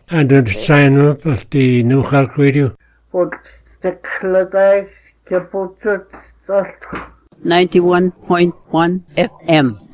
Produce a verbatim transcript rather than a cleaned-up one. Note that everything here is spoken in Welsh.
And the sign up at the New Cork Radio. But the Clydach Kibbutzit ninety-one point one F M.